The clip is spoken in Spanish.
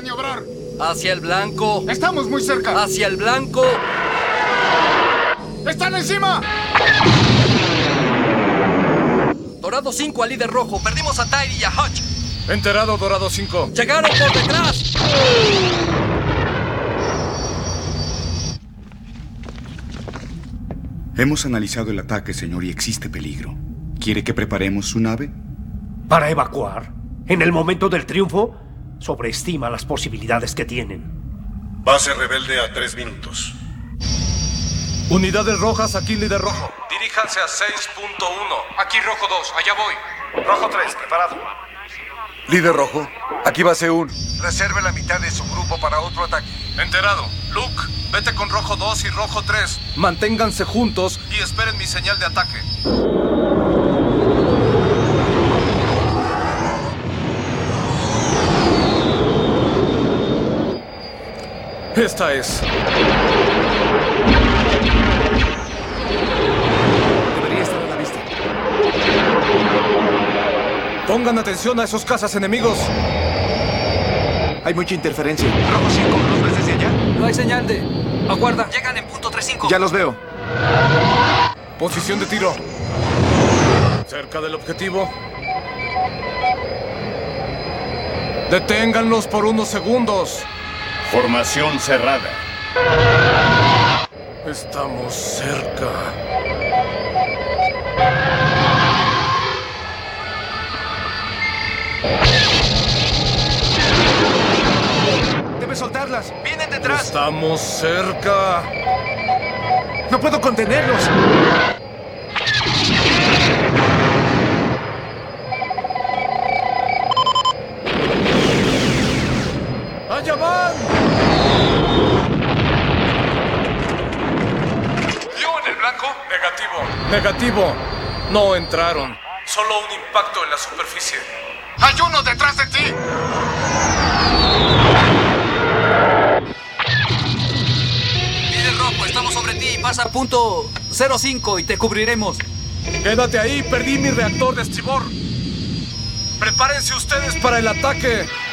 maniobrar. Hacia el blanco. Estamos muy cerca. Hacia el blanco. ¡Están encima! Dorado 5 al líder rojo. Perdimos a Tyree y a Hutch. Enterado, Dorado 5. ¡Llegaron por detrás! Hemos analizado el ataque, señor, y existe peligro. ¿Quiere que preparemos su nave? ¿Para evacuar? ¿En el momento del triunfo? Sobreestima las posibilidades que tienen. Base rebelde a 3 minutos. Unidades rojas, aquí líder rojo. Diríjanse a 6.1. Aquí rojo 2, allá voy. Rojo 3, preparado. Líder rojo, aquí base 1. Reserve la mitad de su grupo para otro ataque. Enterado. Luke, vete con rojo 2 y rojo 3. Manténganse juntos y esperen mi señal de ataque. Esta es. Debería estar a la vista. Pongan atención a esos cazas enemigos. Hay mucha interferencia. Rojo 5, ¿los ves desde allá? No hay señal de... Aguarda, llegan en punto 35. Ya los veo. Posición de tiro. Cerca del objetivo. Deténganlos por unos segundos. Formación cerrada. Estamos cerca. Debe soltarlas. ¡Vienen detrás! Estamos cerca. No puedo contenerlos. ¡Allá van! ¿Dio en el blanco? Negativo. No entraron. Solo un impacto en la superficie. ¡Hay uno detrás de ti! Líder rojo, estamos sobre ti. Pasa a punto 05 y te cubriremos. Quédate ahí, perdí mi reactor de estribor. Prepárense ustedes para el ataque.